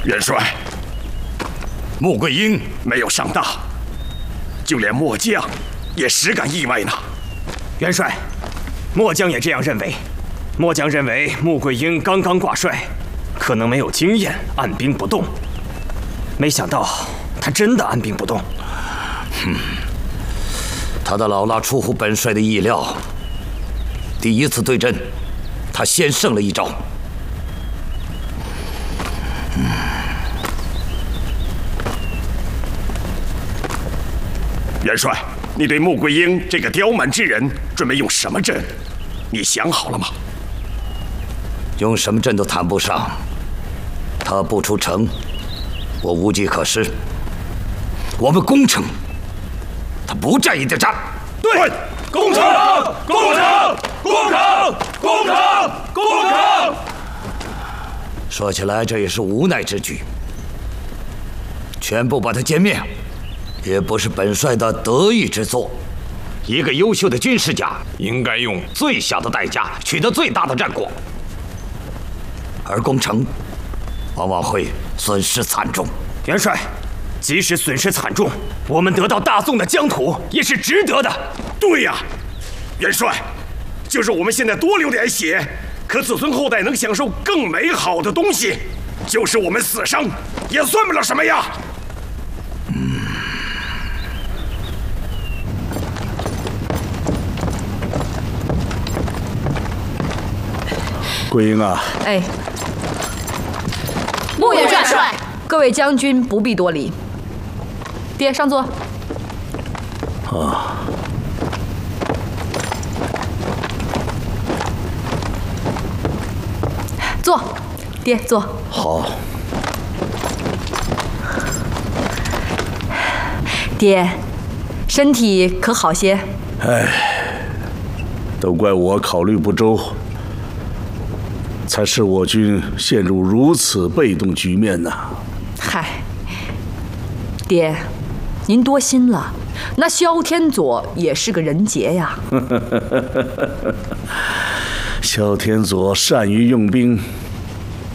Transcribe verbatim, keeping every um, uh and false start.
元帅，穆桂英没有上当，就连末将也实感意外呢。 元帅，末将也这样认为。末将认为穆桂英刚刚挂帅，可能没有经验，按兵不动。没想到他真的按兵不动。 哼，他的老辣出乎本帅的意料。第一次对阵，他先胜了一招。嗯。 元帅，你对穆桂英这个刁蛮之人准备用什么阵？你想好了吗？ 用什么阵都谈不上。他不出城，我无计可施。我们攻城，他不战也得战。 对，攻城，攻城，攻城，攻城，攻城。 说起来，这也是无奈之举。全部把他歼灭，也不是本帅的得意之作。一个优秀的军事家，应该用最小的代价取得最大的战果。而攻城，往往会损失惨重。 元帅，即使损失惨重，我们得到大宋的疆土也是值得的。 对呀，元帅，就是我们现在多流点血，可子孙后代能享受更美好的东西，就是我们死伤也算不了什么呀。 嗯。 桂英啊， 哎。穆元帅，各位将军不必多礼。爹，上座。 啊， 坐，爹坐。 好。 爹，身体可好些？ 哎，都怪我考虑不周。才使我军陷入如此被动局面呐！ 嗨，爹，您多心了。那萧天佐也是个人杰呀。 萧天佐善于用兵，